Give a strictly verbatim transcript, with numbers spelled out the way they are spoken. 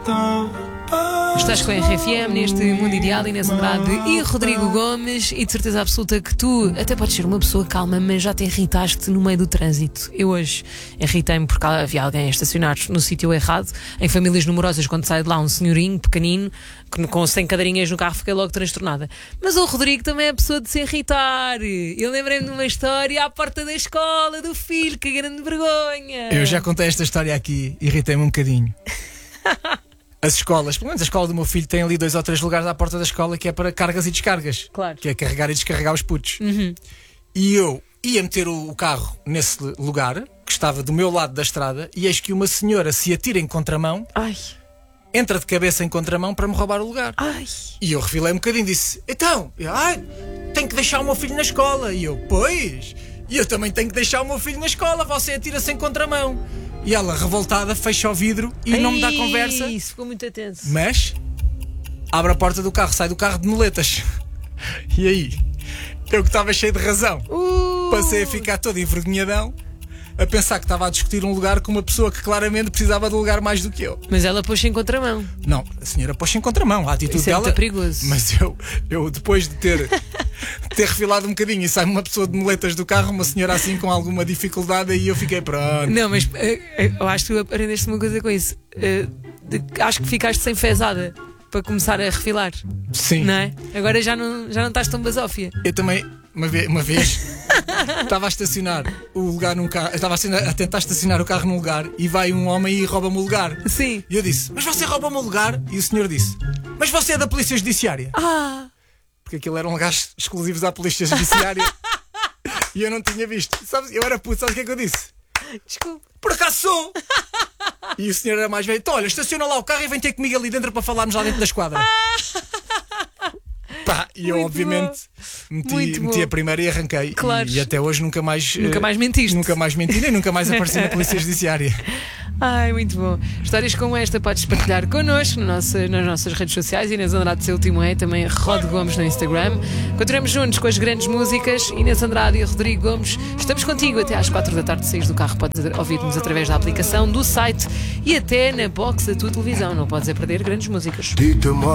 Estás com a R F M neste Mundo Ideal, Inês Andrade e Rodrigo Gomes, e de certeza absoluta que tu até podes ser uma pessoa calma, mas já te irritaste no meio do trânsito. Eu hoje irritei-me porque havia alguém a estacionar no sítio errado. Em famílias numerosas, quando sai de lá um senhorinho pequenino com cem cadeirinhas no carro, fiquei logo transtornada. Mas o Rodrigo também é a pessoa de se irritar. Eu lembrei-me de uma história à porta da escola do filho, que grande vergonha. Eu já contei esta história aqui, irritei-me um bocadinho. As escolas, pelo menos a escola do meu filho, tem ali dois ou três lugares à porta da escola que é para cargas e descargas. Claro. Que é carregar e descarregar os putos. Uhum. E eu ia meter o, o carro nesse lugar, que estava do meu lado da estrada, e eis que uma senhora se atira em contramão, Ai. entra de cabeça em contramão para me roubar o lugar. Ai. E eu refilei um bocadinho e disse: então, eu, ai, tenho que deixar o meu filho na escola. E eu, pois, e eu também tenho que deixar o meu filho na escola, você atira-se em contramão. E ela, revoltada, fecha o vidro e Ai, não me dá conversa. Isso, ficou muito tenso. Mas abre a porta do carro, sai do carro de muletas. E aí, eu que estava cheio de razão, uh. passei a ficar todo envergonhadão, a pensar que estava a discutir um lugar com uma pessoa que claramente precisava de um lugar mais do que eu. Mas ela pôs-se em contramão. Não, a senhora pôs-se em contramão, a atitude Isso é dela. muito perigoso. Mas eu, eu depois de ter, ter refilado um bocadinho e sai uma pessoa de muletas do carro, uma senhora assim com alguma dificuldade, aí eu fiquei pronto. Não, mas uh, eu acho que tu aprendeste uma coisa com isso. Uh, de, acho que ficaste sem fezada para começar a refilar. Sim. Não é? Agora já não, já não estás tão basófia. Eu também, uma vez, uma vez estava a estacionar o lugar num carro, estava a, a tentar estacionar o carro num lugar e vai um homem e rouba-me o lugar. Sim. E eu disse: mas você rouba-me o lugar? E o senhor disse: mas você é da Polícia Judiciária? Ah! Porque aquilo eram lugares exclusivos à Polícia Judiciária. E eu não tinha visto. Sabes, eu era puto, sabes o que é que eu disse? Desculpa. Por acaso sou! E o senhor era mais velho: então olha, estaciona lá o carro e vem ter comigo ali dentro para falarmos lá dentro da esquadra. Pá, e eu Muito obviamente meti, Muito meti bom. a primeira e arranquei. Claro. E, e até hoje nunca mais Nunca eh, mais mentiste. Nunca mais menti, nem nunca mais apareci na Polícia Judiciária. Ai, muito bom. Histórias como esta podes partilhar connosco no nosso, nas nossas redes sociais. Inês Andrade, seu último é, também Rod Gomes no Instagram. Continuamos juntos com as grandes músicas. Inês Andrade e Rodrigo Gomes, estamos contigo até às quatro da tarde. Saís do carro, podes ouvir-nos através da aplicação, do site e até na box da tua televisão. Não podes é perder grandes músicas.